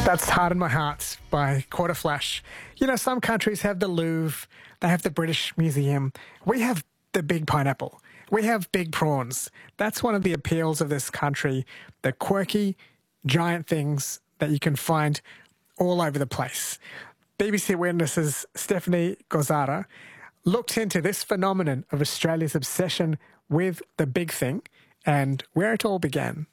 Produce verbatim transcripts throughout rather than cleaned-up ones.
That's Harden My Heart by Quarter Flash. You know, some countries have the Louvre, they have the British Museum. We have the big pineapple. We have big prawns. That's one of the appeals of this country, the quirky, giant things that you can find all over the place. B B C Witness's Stephanie Gozara looked into this phenomenon of Australia's obsession with the big thing and where it all began.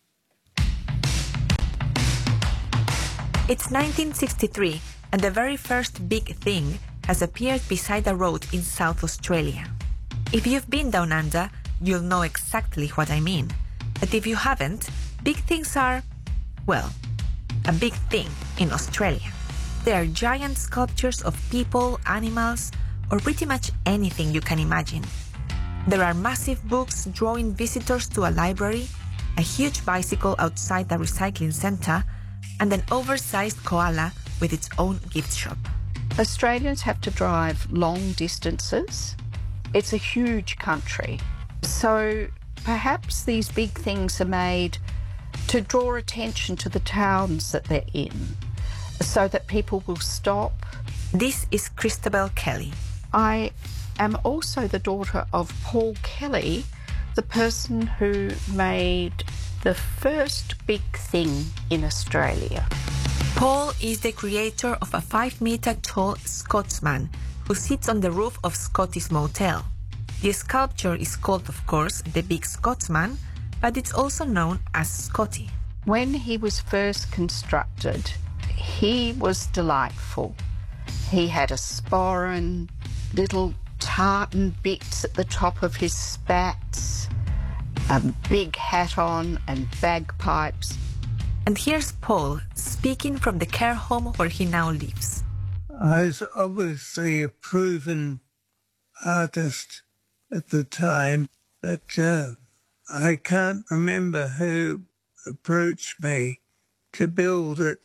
It's nineteen sixty-three, and the very first big thing has appeared beside a road in South Australia. If you've been down under, you'll know exactly what I mean. But if you haven't, big things are, well, a big thing in Australia. They are giant sculptures of people, animals, or pretty much anything you can imagine. There are massive books drawing visitors to a library, a huge bicycle outside a recycling centre, and an oversized koala with its own gift shop. Australians have to drive long distances. It's a huge country. So perhaps these big things are made to draw attention to the towns that they're in so that people will stop. This is Christabel Kelly. I am also the daughter of Paul Kelly, the person who made the first big thing in Australia. Paul is the creator of a five-metre tall Scotsman who sits on the roof of Scotty's Motel. The sculpture is called, of course, the Big Scotsman, but it's also known as Scotty. When he was first constructed, he was delightful. He had a sporran, little tartan bits at the top of his spats, a big hat on and bagpipes. And here's Paul speaking from the care home where he now lives. I was obviously a proven artist at the time, but uh, I can't remember who approached me to build it.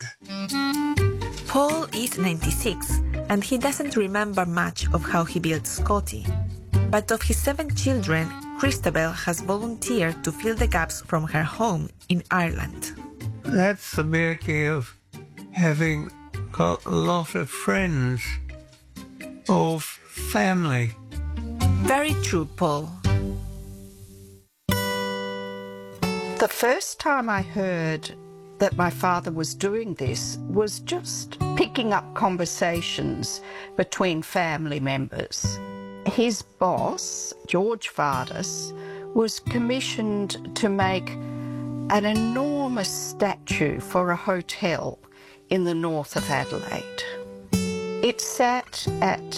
Paul is ninety-six, and he doesn't remember much of how he built Scotty. But of his seven children, Christabel has volunteered to fill the gaps from her home in Ireland. That's the beauty of having got a lot of friends, of family. Very true, Paul. The first time I heard that my father was doing this was just picking up conversations between family members. His boss, George Vardis, was commissioned to make an enormous statue for a hotel in the north of Adelaide. It sat at